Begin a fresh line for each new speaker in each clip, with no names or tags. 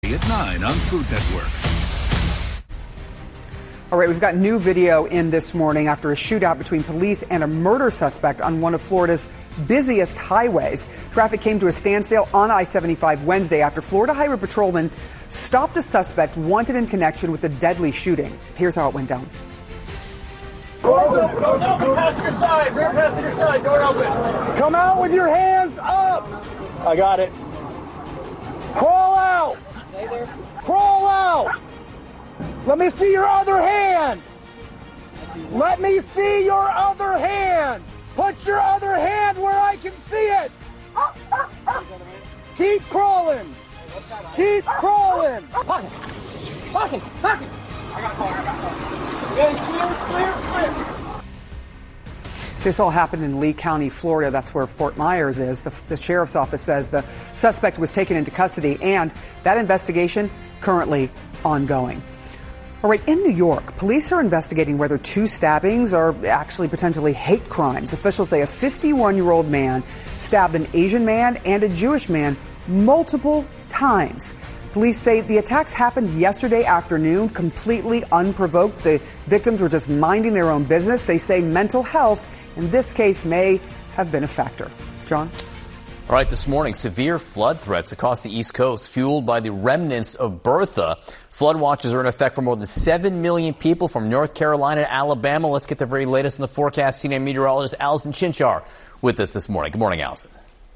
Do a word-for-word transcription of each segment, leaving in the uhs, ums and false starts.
At nine on Food Network.
All right, we've got new video in this morning after a shootout between police and a murder suspect on one of Florida's busiest highways. Traffic came to a standstill on I seventy-five Wednesday after Florida Highway Patrolmen stopped a suspect wanted in connection with the deadly shooting. Here's how it went down.
Passenger side, rear passenger side, door open.
Come out with your hands up. I got it. Crawl out.
Stay there.
Crawl out. Let me see your other hand. Let me see your other hand. Put your other hand where I can see it. Keep crawling. Keep crawling.
Pocket. Pocket. Pocket. I got car. I got car. Good. Clear, clear, clear.
This all happened in Lee County, Florida. That's where Fort Myers is. The, the sheriff's office says the suspect was taken into custody, and that investigation currently ongoing. All right, in New York, police are investigating whether two stabbings are actually potentially hate crimes. Officials say a fifty-one-year-old man stabbed an Asian man and a Jewish man multiple times. Police say the attacks happened yesterday afternoon, completely unprovoked. The victims were just minding their own business. They say mental health in this case may have been a factor. John?
All right, this morning, severe flood threats across the East Coast fueled by the remnants of Bertha. Flood watches are in effect for more than seven million people from North Carolina to Alabama. Let's get the very latest in the forecast. Senior meteorologist Allison Chinchar with us this morning. Good morning, Allison.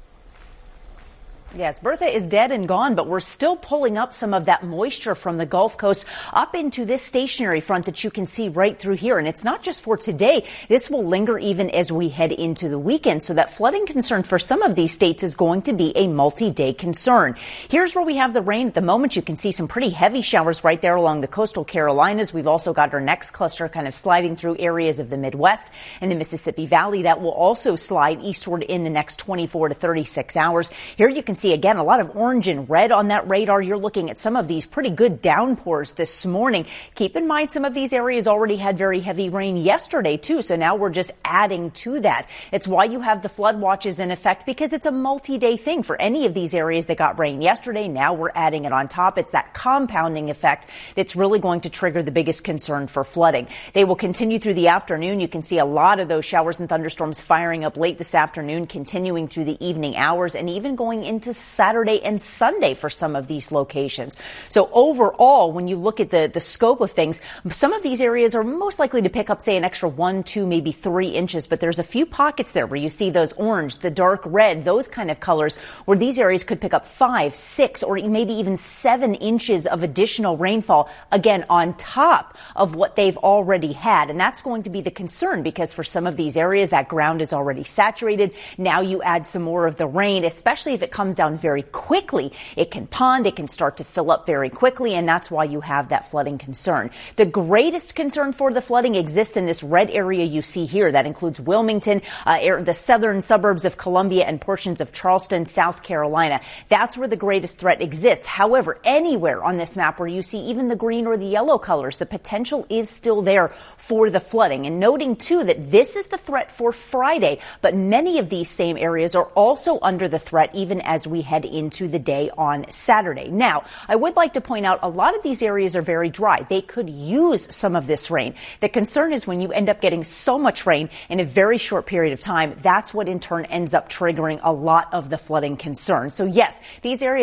Yes, Bertha is dead and gone, but we're still pulling up some of that moisture from the Gulf Coast up into this stationary front that you can see right through here. And it's not just for today. This will linger even as we head into the weekend. So that flooding concern for some of these states is going to be a multi-day concern. Here's where we have the rain at the moment. You can see some pretty heavy showers right there along the coastal Carolinas. We've also got our next cluster kind of sliding through areas of the Midwest and the Mississippi Valley. That will also slide eastward in the next twenty-four to thirty-six hours. Here you can see again a lot of orange and red on that radar. You're looking at some of these pretty good downpours this morning. Keep in mind some of these areas already had very heavy rain yesterday too, so now we're just adding to that. It's why you have the flood watches in effect, because it's a multi-day thing for any of these areas that got rain yesterday. Now we're adding it on top. It's that compounding effect that's really going to trigger the biggest concern for flooding. They will continue through the afternoon. You can see a lot of those showers and thunderstorms firing up late this afternoon, continuing through the evening hours, and even going into Saturday and Sunday for some of these locations. So overall, when you look at the, the scope of things, some of these areas are most likely to pick up, say, an extra one, two, maybe three inches. But there's a few pockets there where you see those orange, the dark red, those kind of colors, where these areas could pick up five, six, or maybe even seven inches of additional rainfall, again, on top of what they've already had. And that's going to be the concern, because for some of these areas, that ground is already saturated. Now you add some more of the rain, especially if it comes down very quickly. It can pond, it can start to fill up very quickly, and that's why you have that flooding concern. The greatest concern for the flooding exists in this red area you see here. That includes Wilmington, uh, the southern suburbs of Columbia, and portions of Charleston, South Carolina. That's where the greatest threat exists. However, anywhere on this map where you see even the green or the yellow colors, the potential is still there for the flooding. And noting too that this is the threat for Friday, but many of these same areas are also under the threat even as we head into the day on Saturday. Now, I would like to point out a lot of these areas are very dry. They could use some of this rain. The concern is when you end up getting so much rain in a very short period of time, that's what in turn ends up triggering a lot of the flooding concern. So yes, these areas